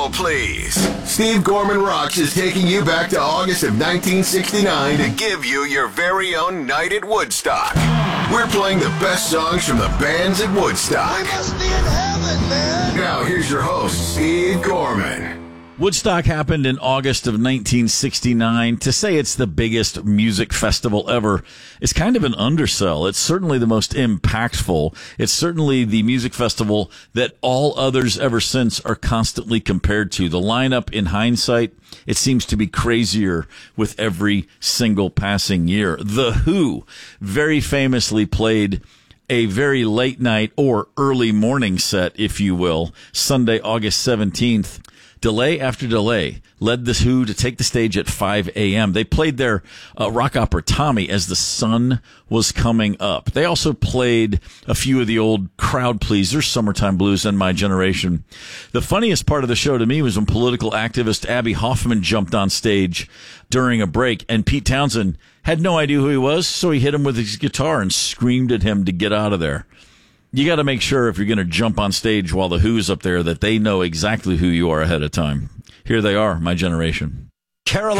roll, please. Steve Gorman Rocks is taking you back to August of 1969 to give you your very own night at Woodstock. We're playing the best songs from the bands at Woodstock. We must be in heaven, man. Now, here's your host, Steve Gorman. Woodstock happened in August of 1969. To say it's the biggest music festival ever is kind of an undersell. It's certainly the most impactful. It's certainly the music festival that all others ever since are constantly compared to. The lineup, in hindsight, it seems to be crazier with every single passing year. The Who very famously played a very late night or early morning set, if you will, Sunday, August 17th. Delay after delay led the Who to take the stage at 5 a.m. They played their rock opera Tommy as the sun was coming up. They also played a few of the old crowd pleasers, Summertime Blues and My Generation. The funniest part of the show to me was when political activist Abby Hoffman jumped on stage during a break, and Pete Townsend had no idea who he was, so he hit him with his guitar and screamed at him to get out of there. You got to make sure if you're going to jump on stage while the Who's up there that they know exactly who you are ahead of time. Here they are, My Generation. Caroline.